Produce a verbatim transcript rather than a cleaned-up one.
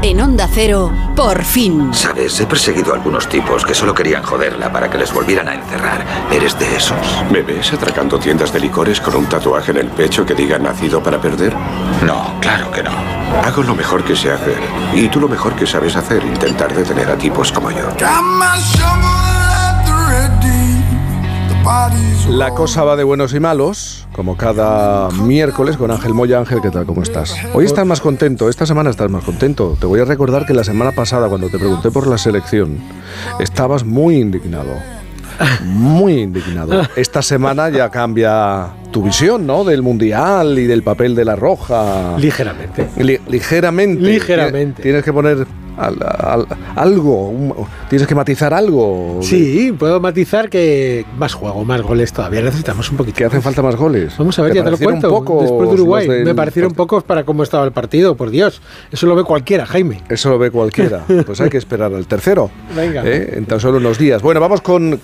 En Onda Cero, por fin. Sabes, he perseguido a algunos tipos que solo querían joderla para que les volvieran a encerrar. ¿Eres de esos? ¿Me ves atracando tiendas de licores con un tatuaje en el pecho que diga nacido para perder? No, claro que no. Hago lo mejor que sé hacer. Y tú lo mejor que sabes hacer, intentar detener a tipos como yo. La cosa va de buenos y malos, como cada miércoles con Ángel Moya. Ángel, ¿qué tal? ¿Cómo estás? Hoy estás más contento, esta semana estás más contento. Te voy a recordar que la semana pasada, cuando te pregunté por la selección, estabas muy indignado. Muy indignado. Esta semana ya cambia tu visión, ¿no? Del Mundial y del papel de la Roja. Ligeramente. Li- ligeramente. Ligeramente. Tienes que poner al, al, algo, un, tienes que matizar algo. Sí, puedo matizar que más juego, más goles todavía. Necesitamos un poquito. Que hacen falta más goles. Vamos a ver, ¿Te ya te lo cuento. parecieron pocos Después de Uruguay, los del- me parecieron pocos para cómo estaba el partido, por Dios. Eso lo ve cualquiera, Jaime. Eso lo ve cualquiera. Pues hay que esperar al tercero. Venga. ¿Eh? En tan solo unos días. Bueno, vamos con